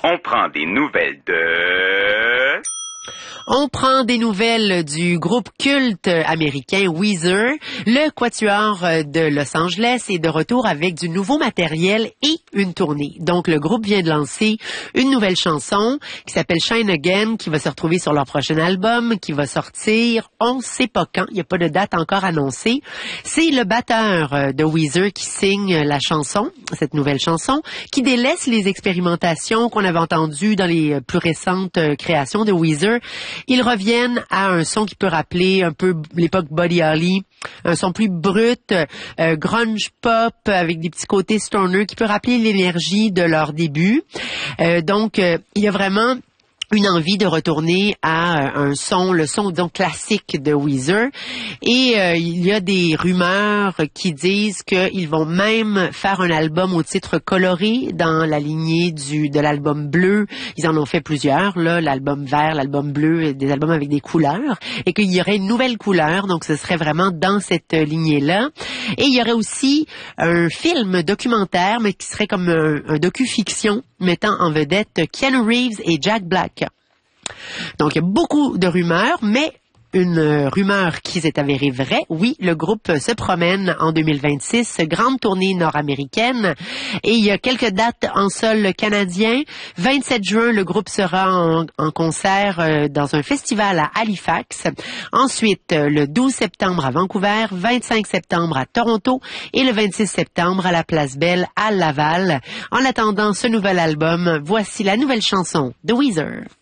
On prend des nouvelles de... On prend des nouvelles du groupe culte américain Weezer. Le quatuor de Los Angeles est de retour avec du nouveau matériel et une tournée. Donc, le groupe vient de lancer une nouvelle chanson qui s'appelle Shine Again, qui va se retrouver sur leur prochain album, qui va sortir, on ne sait pas quand, il n'y a pas de date encore annoncée. C'est le batteur de Weezer qui signe la chanson, cette nouvelle chanson, qui délaisse les expérimentations qu'on avait entendues dans les plus récentes créations de Weezer. Ils reviennent à un son qui peut rappeler un peu l'époque Buddy Holly, un son plus brut, grunge pop avec des petits côtés stoner qui peut rappeler l'énergie de leur début. Donc, il y a vraiment une envie de retourner à le son disons classique de Weezer. Et il y a des rumeurs qui disent qu'ils vont même faire un album au titre coloré dans la lignée de l'album bleu. Ils en ont fait plusieurs, là, l'album vert, l'album bleu, des albums avec des couleurs, et qu'il y aurait une nouvelle couleur, donc ce serait vraiment dans cette lignée-là. Et il y aurait aussi un film documentaire, mais qui serait comme un docu-fiction mettant en vedette Keanu Reeves et Jack Black. Donc, il y a beaucoup de rumeurs, mais une rumeur qui s'est avérée vraie. Oui, le groupe se promène en 2026, grande tournée nord-américaine, et il y a quelques dates en sol canadien. 27 juin, le groupe sera en concert dans un festival à Halifax. Ensuite, le 12 septembre à Vancouver, 25 septembre à Toronto et le 26 septembre à la Place Belle à Laval. En attendant ce nouvel album, voici la nouvelle chanson de Weezer.